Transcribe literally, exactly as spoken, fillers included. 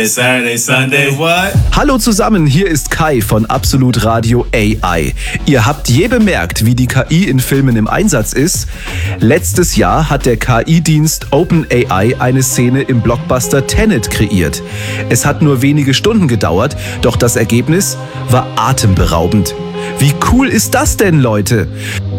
Saturday, Sunday, what? Hallo zusammen, hier ist Kai von Absolut Radio A I. Ihr habt je bemerkt, wie die K I in Filmen im Einsatz ist? Letztes Jahr hat der K I-Dienst OpenAI eine Szene im Blockbuster Tenet kreiert. Es hat nur wenige Stunden gedauert, doch das Ergebnis war atemberaubend. Wie cool ist das denn, Leute?